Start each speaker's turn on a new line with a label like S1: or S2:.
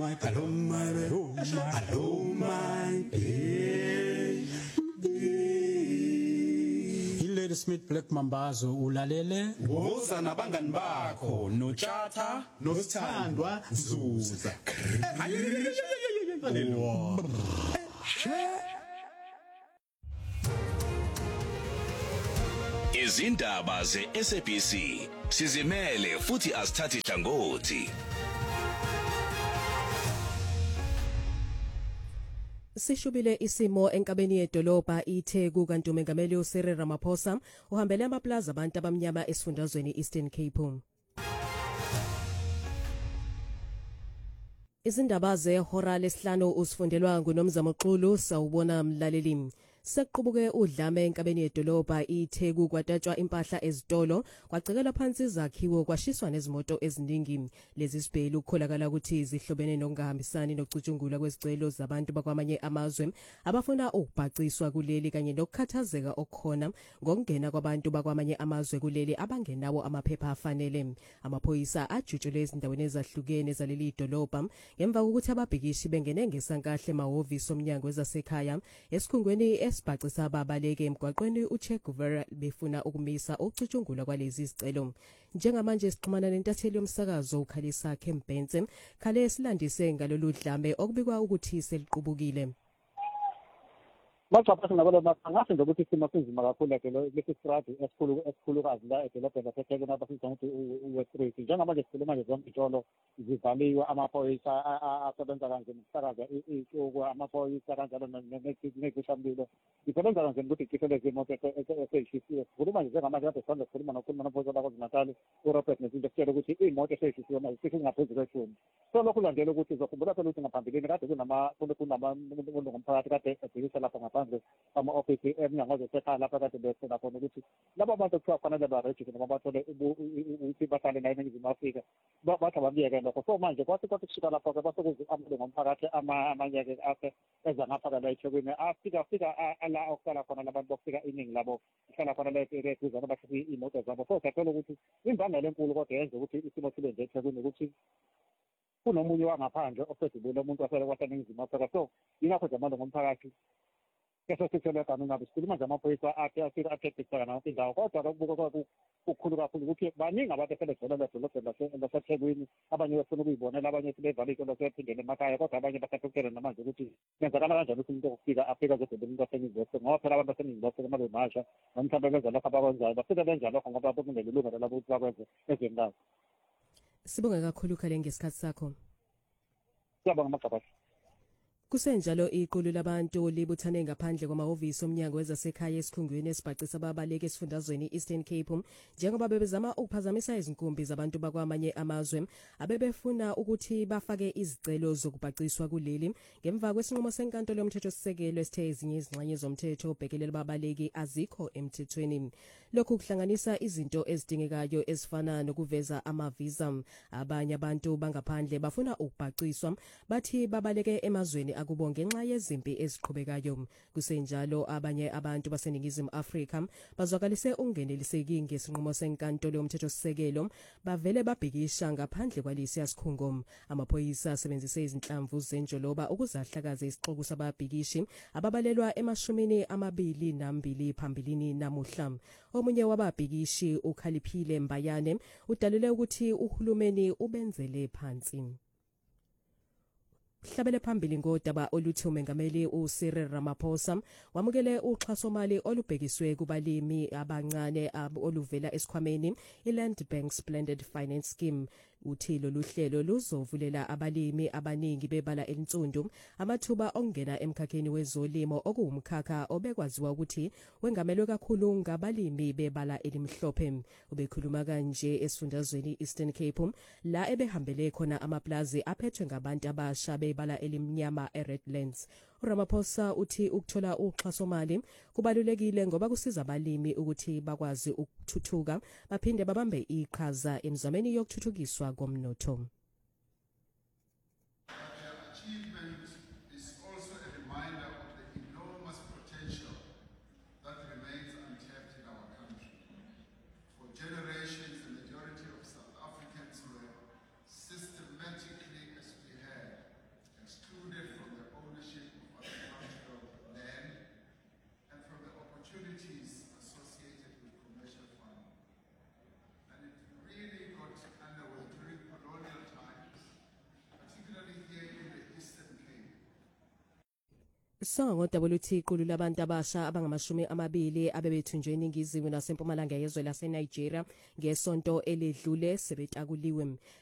S1: hello my baby.
S2: Lady Smith Black Mambazo ulalele
S1: Woza nabangani bakho noTshatha noSithandwa Zuza.
S3: Izindaba ze-SABC sizimele futhi asithathi hlangothi.
S4: Sishubile isimo enkabeni yedolobha iTheku kanti uMengameli uCyril Ramaphosa uhambele amaplaza abantu abamnyama esifundazweni Eastern Cape. Izindaba zehora lesihlanu usifundelwa nguNomzamo Xulu sawubona mlaleli. Sekuqubuke udlame enkabeni yedolobha iTheku kwatatshwa impahla ezitolo kwacekelwa phansi izakhiwo kwashiswa nezimoto eziningi. Lezi sibhelu ukukholakala ukuthi zihlobene nokungahambisani nokucutshungulwa kwezicelo zabantu bakwamanye amazwe abafuna ukubhaciswa kuleli kanye nokukhathazeka okukhona ngokungena kwabantu bakwamanye amazwe kuleli abangenawo amaphepha afanele. Amaphoyisa ajutshule ezindaweni ezahlukene zaleli dolobha ngemva kokuthi ababhikishi bengene ngesankahle emahhovisi omnyango wezasekhaya esikhungweni esibhacisa ababaleke emgwaqweni uChe Guevara befuna ukumisa ukucutshungulwa kwalezi izicelo. Njengamanje sixhumana nentatheli yomsakazo uKhalisa Kembenze khale silandise ngalolu dlame okubikwa ukuthi seliqubukile.
S5: Manje ngakho ngase nje ukuthi isimo sinzima kakhulu lesistradi esikhulukazi la edolobheni laseThekwini abafisa ukuthi uwestreet njengamanje sikhuluma nje zonke izitolo zivaliwe amaphoyisa asebenza kanzima ukusakaza iy'cuku amaphoyisa kanjalo necishamlilo isebenza kanzima ukuthi icishe imoto eseyishisiwe. Sikhuluma nje njengamanje kade sisanda sikhuluma nophoyisa laKwaZulu-Natal uRobert Nezinto sitshele ukuthi iy'moto eseyishisiwe manje cishe ingaphezulu kweshumi. So lokhu kulandela ukuthi uzokhumbula phela ukuthi ngaphambilini kade kunamphakathi kade ebhikisha lapha ngaphandle ama-ofisi eminyango wezasekhaya lapha kade befuna khona ukuthi laba bantu kuthiwa kufanele barejiste noma bathole ukuthi bahlale la eNingizimu Afrika bathi ababiyeke lokho. So manje kwathi kushika lapho-ke basokuze amalungu omphakathi amanye-ke akhe eza ngapha la eThekwini afika la okuhlala khona labantu bokufika iningi labo kuhlala khona la eduzane bathathe iy'moto zabo. So siyathola ukuthi imbangela enkulu kodwa yenza ukuthi isimo sibe nje eThekwini ukuthi kunomunye wangaphandle osedubule umuntu waseNingizimu Afrika. So yingakho nje amalungu omphakathi esesithele kanuni ngabe sikhuluma nje amaphoyisa athe nawo indawo kodwa kubuka kukhulu kakhulu ukuthi baningi abantu esebedlulela edolobheni laseThekwini abanye befuna ukuyibonela abanye sebevale iy'tolo sebephindele emakhaya kodwa abanye basathe ukutshela namanje ukuthi kwenzakala kanjani ukuthi umuntu afika ezedolobheni laseNingizimu Afrika ngoba phela abantu baseNingizimu Afrika uma bemasha noma mhlawumbe benza lokho abakwenzayo bafike benza lokho ngoba bekunelilungelo labo ukuthi bakwenze ezweni labo.
S4: Sibonga kakhulu khale ngesikhathi sakho.
S5: Siyabonga Magabasi.
S4: Kusenjalo iqulu labantu libuthane ngaphandle kwamahhovisi omnyango wezasekhaya esikhungweni esibhacisa ababaleke esifundazweni Eastern Cape njengoba bebezama ukuphazamisa izinkumbi zabantu bakwamanye amazwe abebefuna ukuthi bafake izicelo zokubhaciswa kuleli ngemva kwesinqumo senkantolo yomthethosisekelo esithe ezinye izingxenye zomthetho obhekelela ababaleki azikho emthethweni. Lokhu kuhlanganisa izinto ezidingekayo ezifana nokuveza amavisa. Abanye abantu bangaphandle bafuna ukubhaciswa bathi babaleke emazweni akubo ngenxa yezimpi eziqhubekayo. Kusenjalo abanye abantu baseNingizimu Afrika bazwakalise ungeneliseki ngesinqumo senkantolo yomthethosisekelo bavele babhikisha ngaphandle kwalesi yasikhungo. Amaphoyisa asebenzise izinhlamvu zenjoloba ukuzahlakaza isixuku sababhikishi ababalelwa emashumi-22 phambilini namuhla. Omunye wababhikishi uKhaliphile Mbayane udalule ukuthi uhulumeni ubenzele phansi. Hlabele phambili ngodaba oluthi uMengameli uCyril Ramaphosa wamukele uxhasomali olubhekiswe kubalimi abancane oluvela esikhwameni iLand Bank Splendid Finance Scheme. Uthi lolu hlelo luzovulela abalimi abaningi bebala elinsundu amathuba ongena emkhakheni wezolimo okuwumkhakha obekwaziwa ukuthi wengamelwe kakhulu ngabalimi bebala elimhlophe. Ubekhuluma kanje esifundazweni Eastern Cape la ebehambele khona amaplazi aphethwe ngabantu abasha bebala elimnyama eRedlands. uRamaphosa uthi ukuthola uxhasomali kubalulekile ngoba kusiza abalimi ukuthi bakwazi ukuthuthuka baphinde babambe iqhaza emizameni yokuthuthukiswa komnotho.
S6: Generations, the majority of South Africans were systematically, as we had,
S4: WT iqulu labantu abasha abangama20 abebethunjwe eningizimu nasempumalanga yezwe laseNigeria ngesonto eledlule sebetakuliwe.